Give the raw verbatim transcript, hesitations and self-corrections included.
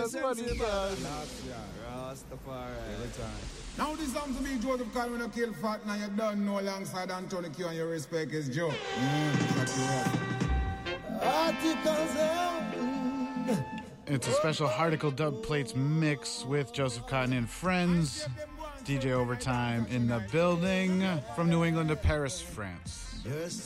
that's funny, son. Last year. Rastafari. Every time. Now this song to me, Joseph Kyle, when you kill fat, now you done know alongside Anthony Q and you respect his Joe. It's a special Harticle Dub Plates mix with Joseph Cotton and friends. D J Overtime in the building from New England to Paris, France.